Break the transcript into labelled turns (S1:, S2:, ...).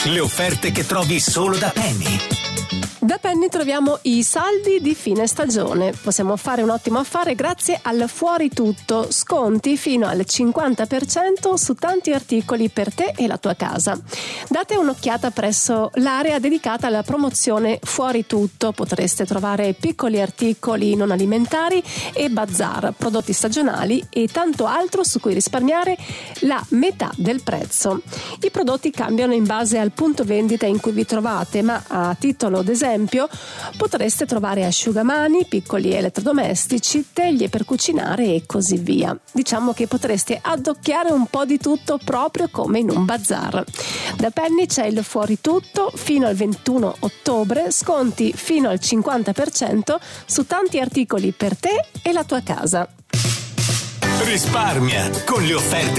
S1: Le offerte che trovi solo da Penny.
S2: Da Penny troviamo i saldi di fine stagione. Possiamo fare un ottimo affare grazie al Fuori Tutto, sconti fino al 50% su tanti articoli per te e la tua casa. Date un'occhiata presso l'area dedicata alla promozione Fuori Tutto. Potreste trovare piccoli articoli non alimentari e bazar, prodotti stagionali e tanto altro su cui risparmiare la metà del prezzo. I prodotti cambiano in base al punto vendita in cui vi trovate, ma a titolo d'esempio potreste trovare asciugamani, piccoli elettrodomestici, teglie per cucinare e così via. Diciamo che potreste addocchiare un po' di tutto proprio come in un bazar. Da Penny c'è il Fuori Tutto fino al 21 ottobre, sconti fino al 50% su tanti articoli per te e la tua casa.
S1: Risparmia con le offerte